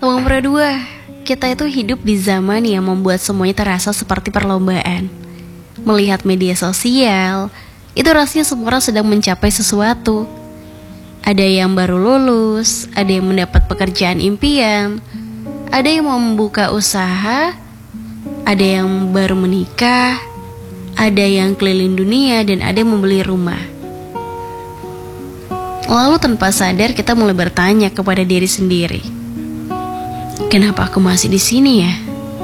Nomor dua, kita itu hidup di zaman yang membuat semuanya terasa seperti perlombaan. Melihat media sosial, itu rasanya semua orang sedang mencapai sesuatu. Ada yang baru lulus, ada yang mendapat pekerjaan impian, ada yang mau membuka usaha, ada yang baru menikah, ada yang keliling dunia, dan ada yang membeli rumah. Lalu tanpa sadar kita mulai bertanya kepada diri sendiri, kenapa aku masih di sini ya?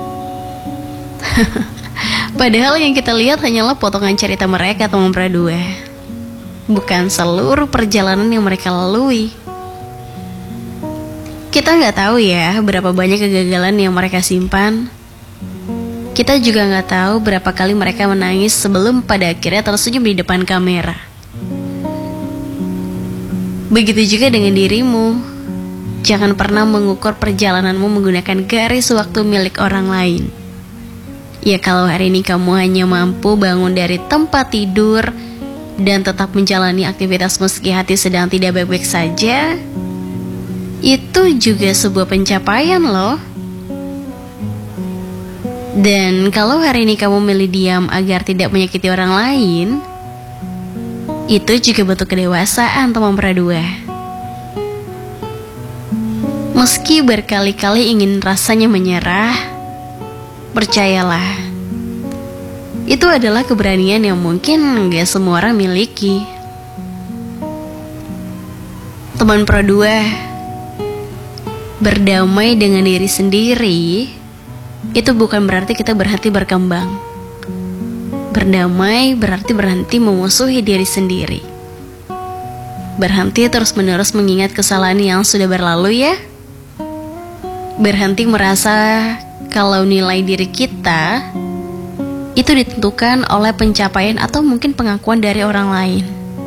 Padahal yang kita lihat hanyalah potongan cerita mereka, teman berdua, bukan seluruh perjalanan yang mereka lalui. Kita nggak tahu ya berapa banyak kegagalan yang mereka simpan. Kita juga nggak tahu berapa kali mereka menangis sebelum pada akhirnya tersenyum di depan kamera. Begitu juga dengan dirimu. Jangan pernah mengukur perjalananmu menggunakan garis waktu milik orang lain. Ya kalau hari ini kamu hanya mampu bangun dari tempat tidur dan tetap menjalani aktivitas meski hati sedang tidak baik-baik saja, itu juga sebuah pencapaian loh. Dan kalau hari ini kamu milih diam agar tidak menyakiti orang lain, itu juga bentuk kedewasaan, teman berdua. Meski berkali-kali ingin rasanya menyerah, percayalah, itu adalah keberanian yang mungkin gak semua orang miliki. Teman berdua, berdamai dengan diri sendiri itu bukan berarti kita berhenti berkembang. Berdamai berarti berhenti memusuhi diri sendiri. Berhenti terus-menerus mengingat kesalahan yang sudah berlalu ya. Berhenti merasa kalau nilai diri kita itu ditentukan oleh pencapaian atau mungkin pengakuan dari orang lain.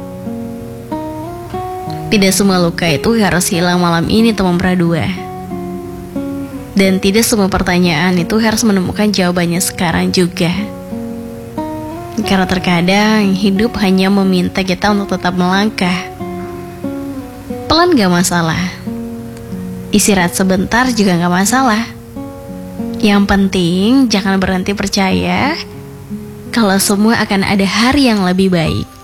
Tidak semua luka itu harus hilang malam ini, teman berdua. Dan tidak semua pertanyaan itu harus menemukan jawabannya sekarang juga. Karena terkadang hidup hanya meminta kita untuk tetap melangkah. Pelan gak masalah, istirahat sebentar juga gak masalah. Yang penting jangan berhenti percaya kalau semua akan ada hari yang lebih baik.